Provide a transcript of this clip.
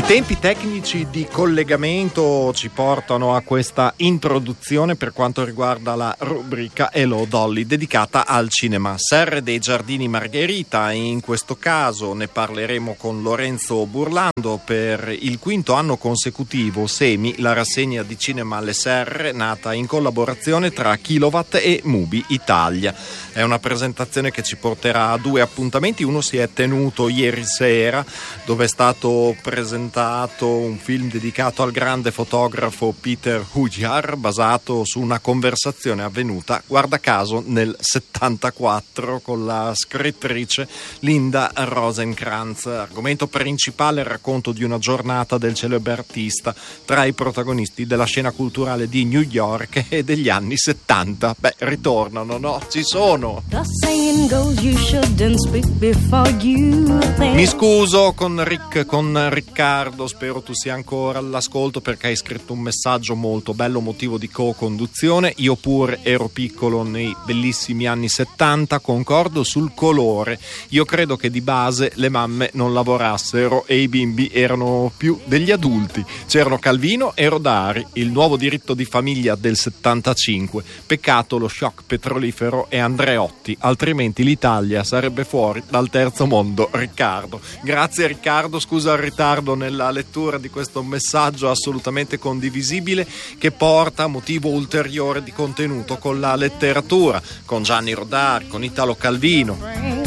Tempi tecnici di collegamento ci portano a questa introduzione per quanto riguarda la rubrica Hello Dolly dedicata al cinema. Serre dei Giardini Margherita, in questo caso ne parleremo con Lorenzo Burlando. Per il quinto anno consecutivo Semi, la rassegna di cinema alle Serre, nata in collaborazione tra Kilowatt e Mubi Italia. È una presentazione che ci porterà a due appuntamenti. Uno si è tenuto ieri sera, dove è stato presentato un film dedicato al grande fotografo Peter Hujar, basato su una conversazione avvenuta, guarda caso, nel 74 con la scrittrice Linda Rosenkrantz. Argomento principale: il racconto di una giornata del celebre artista tra i protagonisti della scena culturale di New York e degli anni 70. Ritornano, no? Ci sono! Mi scuso con Riccardo, spero tu sia ancora all'ascolto, perché hai scritto un messaggio molto bello, motivo di co-conduzione. Io pure ero piccolo nei bellissimi anni 70, concordo sul colore. Io credo che di base le mamme non lavorassero e i bimbi erano più degli adulti. C'erano Calvino e Rodari, il nuovo diritto di famiglia del 75. Peccato lo shock petrolifero e Andreotti, altrimenti l'Italia sarebbe fuori dal terzo mondo. Riccardo, grazie Riccardo, scusa il ritardo nella lettura di questo messaggio assolutamente condivisibile, che porta a motivo ulteriore di contenuto con la letteratura, con Gianni Rodari, con Italo Calvino.